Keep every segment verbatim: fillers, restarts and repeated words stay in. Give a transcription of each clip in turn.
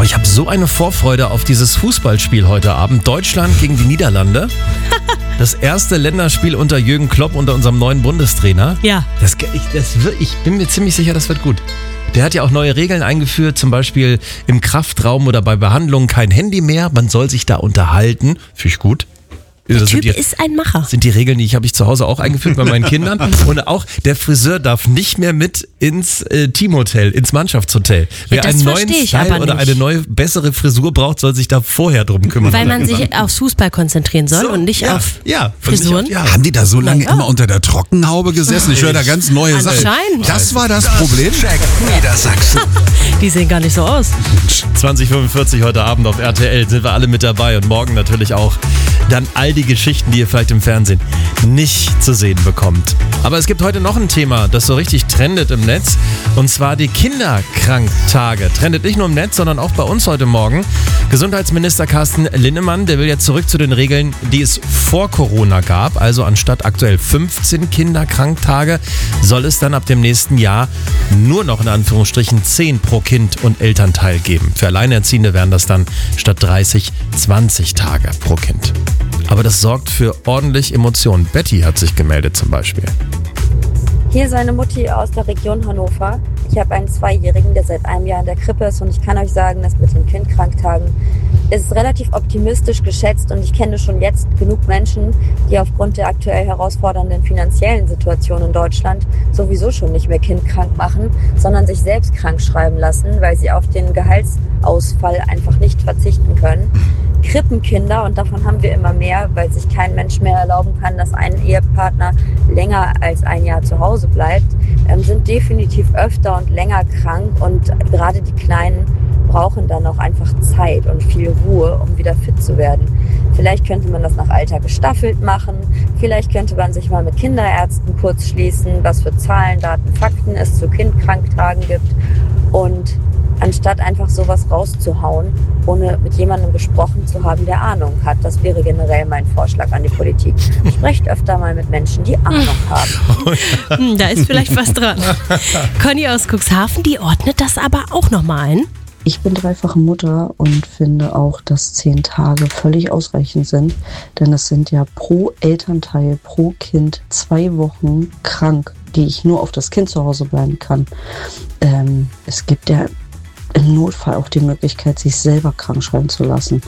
Oh, ich habe so eine Vorfreude auf dieses Fußballspiel heute Abend. Deutschland gegen die Niederlande. Das erste Länderspiel unter Jürgen Klopp, unter unserem neuen Bundestrainer. Ja. Das, ich, das wird, ich bin mir ziemlich sicher, das wird gut. Der hat ja auch neue Regeln eingeführt, zum Beispiel im Kraftraum oder bei Behandlungen kein Handy mehr. Man soll sich da unterhalten. Finde ich gut. Der Das Typ sind die, ist ein Macher. sind die Regeln, die ich habe ich zu Hause auch eingeführt bei meinen Kindern. Und auch der Friseur darf nicht mehr mit ins äh, Teamhotel, ins Mannschaftshotel. Wer das einen neuen verstehe ich Style aber oder nicht. eine neue, bessere Frisur braucht, soll sich da vorher drum kümmern. Weil man sich aufs Fußball konzentrieren soll So, und nicht ja, auf ja, Frisuren. und nicht auf- ja. Haben die da so lange Ja. immer unter der Trockenhaube gesessen? Ich höre da ganz neue Sachen. Anscheinend. Das war das Problem? Check Niedersachsen. Die sehen gar nicht so aus. zwanzig fünfundvierzig heute Abend auf R T L sind wir alle mit dabei und morgen natürlich auch dann all die Geschichten, die ihr vielleicht im Fernsehen nicht zu sehen bekommt. Aber es gibt heute noch ein Thema, das so richtig trendet im Netz, und zwar die Kinderkranktage. Trendet nicht nur im Netz, sondern auch bei uns heute Morgen. Gesundheitsminister Carsten Linnemann, der will jetzt zurück zu den Regeln, die es vor Corona gab. Also anstatt aktuell fünfzehn Kinderkranktage soll es dann ab dem nächsten Jahr nur noch in Anführungsstrichen zehn pro Kind und Elternteil geben. Für Alleinerziehende wären das dann statt dreißig zwanzig Tage pro Kind. Aber das sorgt für ordentlich Emotionen. Betty hat sich gemeldet zum Beispiel. Hier ist eine Mutti aus der Region Hannover. Ich habe einen Zweijährigen, der seit einem Jahr in der Krippe ist, und ich kann euch sagen, dass mit den Kindkranktagen ist relativ optimistisch geschätzt, und ich kenne schon jetzt genug Menschen, die aufgrund der aktuell herausfordernden finanziellen Situation in Deutschland sowieso schon nicht mehr kindkrank machen, sondern sich selbst krank schreiben lassen, weil sie auf den Gehaltsausfall einfach nicht verzichten können. Krippenkinder, und davon haben wir immer mehr, weil sich kein Mensch mehr erlauben kann, dass ein Ehepartner länger als ein Jahr zu Hause bleibt, sind definitiv öfter und länger krank, und gerade die Kleinen brauchen dann auch einfach Zeit und viel Ruhe, um wieder fit zu werden. Vielleicht könnte man das nach Alter gestaffelt machen, vielleicht könnte man sich mal mit Kinderärzten kurz schließen, was für Zahlen, Daten, Fakten es zu Kindkranktagen gibt, und anstatt einfach sowas rauszuhauen, ohne mit jemandem gesprochen zu haben, der Ahnung hat. Das wäre generell mein Vorschlag an die Politik. Sprecht öfter mal mit Menschen, die Ahnung haben. Hm, da ist vielleicht was dran. Conny aus Cuxhaven, die ordnet das aber auch nochmal ein. Ich bin dreifache Mutter und finde auch, dass zehn Tage völlig ausreichend sind, denn es sind ja pro Elternteil, pro Kind zwei Wochen krank, die ich nur auf das Kind zu Hause bleiben kann. Ähm, es gibt ja im Notfall auch die Möglichkeit, sich selber krank schreiben zu lassen.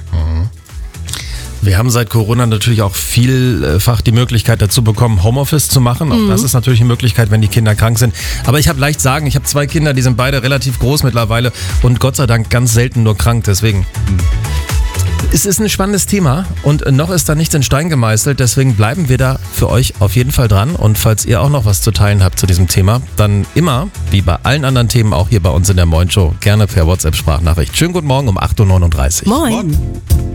Wir haben seit Corona natürlich auch vielfach die Möglichkeit dazu bekommen, Homeoffice zu machen. Auch mhm. das ist natürlich eine Möglichkeit, wenn die Kinder krank sind. Aber ich habe leicht sagen, ich habe zwei Kinder, die sind beide relativ groß mittlerweile und Gott sei Dank ganz selten nur krank. Deswegen, mhm. es ist ein spannendes Thema und noch ist da nichts in Stein gemeißelt. Deswegen bleiben wir da für euch auf jeden Fall dran. Und falls ihr auch noch was zu teilen habt zu diesem Thema, dann immer, wie bei allen anderen Themen, auch hier bei uns in der Moin Show, gerne per WhatsApp-Sprachnachricht. Schönen guten Morgen um acht Uhr neununddreißig. Moin. Morgen.